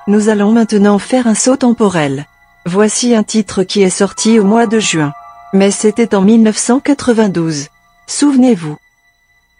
Nous allons maintenant faire un saut temporel. Voici un titre qui est sorti au mois de juin. Mais c'était en 1992. Souvenez-vous.